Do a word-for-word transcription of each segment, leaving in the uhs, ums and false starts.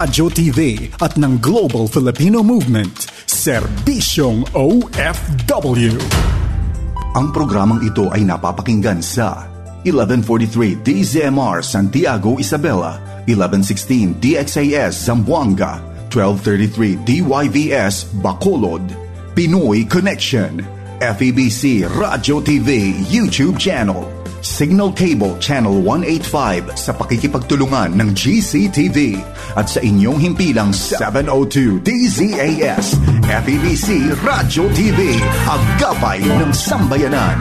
Radyo T V at ng Global Filipino Movement, Serbisyong O F W. Ang programang ito ay napapakinggan sa eleven forty-three D Z M R Santiago, Isabela, eleven sixteen D X A S Zamboanga, twelve thirty-three D Y V S Bacolod, Pinoy Connection, F E B C Radyo T V YouTube channel, Signal Cable Channel one eighty-five sa pakikipagtulungan ng G C T V at sa inyong himpilang seven oh two D Z A S F E B C Radyo T V, Agapay ng Sambayanan.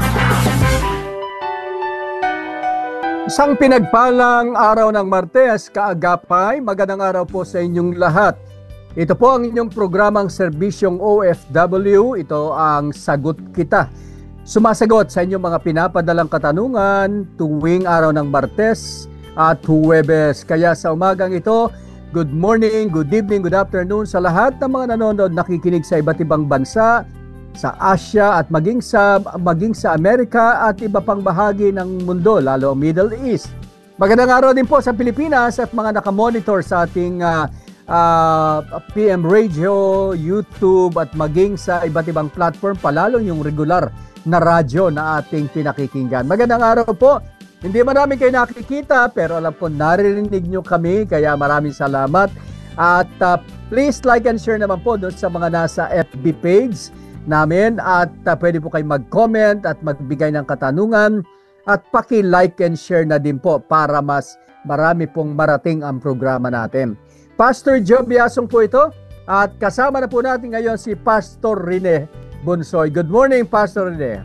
Isang pinagpalang araw ng Martes, kaagapay, magandang araw po sa inyong lahat. Ito po ang inyong programang Serbisyong O F W, ito ang Sagot Kita. Sumasagot sa inyong mga pinapadalang katanungan tuwing araw ng Martes at Huwebes. Kaya sa umagang ito, good morning, good evening, good afternoon sa lahat ng mga nanonood, nakikinig sa iba't ibang bansa, sa Asia at maging sa, maging sa Amerika at iba pang bahagi ng mundo, lalo Middle East. Magandang araw din po sa Pilipinas at mga nakamonitor sa ating uh, uh, P M Radio, YouTube at maging sa iba't ibang platform, palalo yung regular na radyo na ating pinakikinggan. Magandang araw po. Hindi marami kayo nakikita pero alam ko naririnig nyo kami, kaya maraming salamat. At uh, please like and share naman po doon sa mga nasa F B page namin at uh, pwede po kayo mag-comment at magbigay ng katanungan at paki-like and share na din po para mas marami pong marating ang programa natin. Pastor Joe Biasong po ito at kasama na po natin ngayon si Pastor Rene Bonsoy. Good morning, Pastor Rene.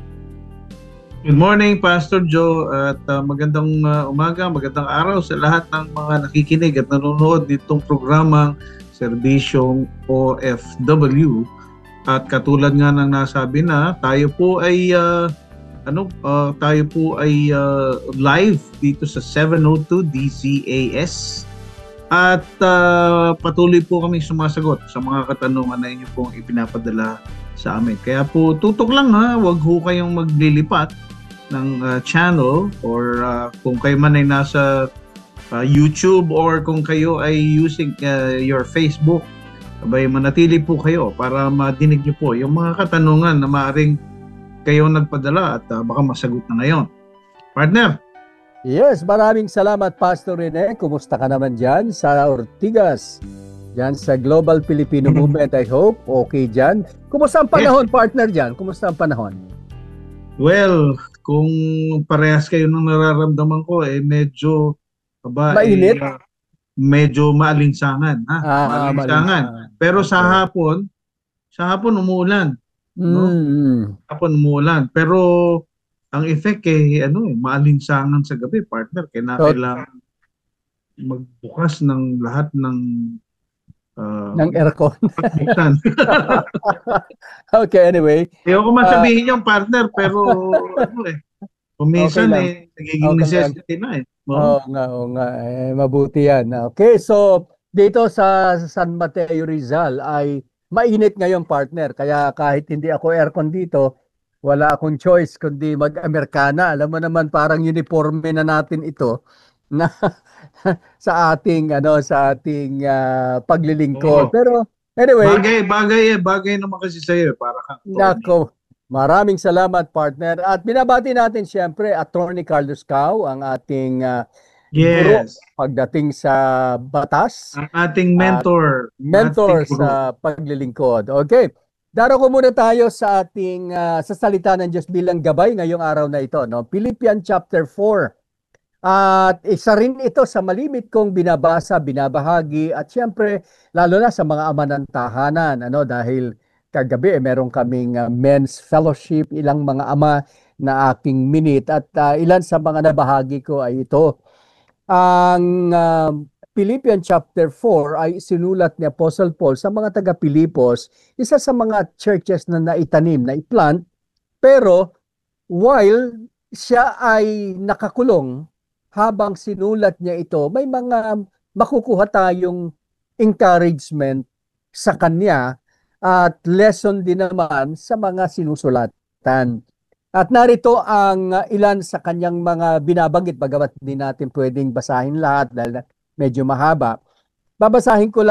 Good morning, Pastor Joe, at uh, magandang uh, umaga, magandang araw sa lahat ng mga nakikinig at nanonood nitong programang Serbisyong O F W. At katulad nga ng nasabi na, tayo po ay uh, ano, uh, tayo po ay uh, live dito sa seven oh two D Z A S. At uh, patuloy po kami sumasagot sa mga katanungan na inyo pong ipinapadala sa amin. Kaya po tutok lang ha, wag ho kayong maglilipat ng uh, channel or uh, kung kayo man ay nasa uh, YouTube or kung kayo ay using uh, your Facebook, abay manatili po kayo para madinig nyo po yung mga katanungan na maaaring kayo nagpadala at uh, baka masagot na ngayon. Partner? Yes, maraming salamat Pastor Rene. Kumusta ka naman dyan sa Ortigas? Dyan sa Global Filipino Movement, I hope. Okay dyan. Kumusta ang panahon, yes, partner dyan? Kumusta ang panahon? Well, kung parehas kayo ng nararamdaman ko, eh medyo aba, mainit? Eh, medyo maalinsangan. Ha? Ah, maalinsangan. Pero sa hapon, sa hapon umuulan. No? Mm. Hapon umuulan. Pero ang effect eh, ano eh, maalinsangan sa gabi, partner. Kaya na kailangan magbukas ng lahat ng Uh, ng aircon. Okay, anyway. Ayoko man sabihin uh, yung partner, pero ano eh, kuminsan okay eh, nagiging okay necessity na eh. Oo oh, nga, oo nga. Eh, mabuti yan. Okay, so dito sa San Mateo Rizal ay mainit ngayon, partner. Kaya kahit hindi ako aircon dito, wala akong choice kundi mag-Amerikana. Alam mo naman parang uniforme na natin ito na sa ating ano sa ating uh, paglilingkod. Oh. Pero anyway, bagay bagay bagay naman kasi sa iyo para kang nako. Maraming salamat, partner. At binabati natin siyempre Attorney Carlos Cao, ang ating uh, yes, guro pagdating sa batas. Ang ating mentor, mentor ating sa paglilingkod. Okay. Darako muna tayo sa ating uh, sa salita ng Diyos bilang gabay ngayong araw na ito, no? Philippians chapter four. At isa rin ito sa malimit kong binabasa, binabahagi at siyempre lalo na sa mga ama ng tahanan, ano, dahil kagabi eh, meron kaming uh, men's fellowship, ilang mga ama na aking minute at uh, ilan sa mga nabahagi ko ay ito. Ang uh, Philippians chapter four ay sinulat ni Apostle Paul sa mga taga-Pilipos, isa sa mga churches na naitanim, na iplant, pero while siya ay nakakulong, habang sinulat niya ito, may mga makukuha tayong encouragement sa kanya at lesson din naman sa mga sinusulatan. At narito ang ilan sa kanyang mga binabanggit, bagamat hindi natin pwedeng basahin lahat dahil medyo mahaba. Babasahin ko lang